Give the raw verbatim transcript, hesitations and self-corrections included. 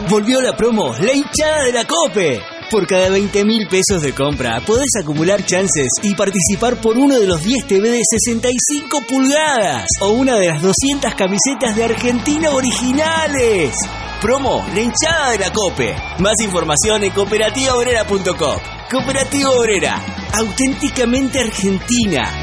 Volvió la promo, la hinchada de la COPE. Por cada veinte mil pesos de compra podés acumular chances y participar por uno de los diez T V de sesenta y cinco pulgadas o una de las doscientas camisetas de Argentina originales. Promo, la hinchada de la COPE. Más información en cooperativa obrera punto com. Cooperativa Obrera, auténticamente argentina.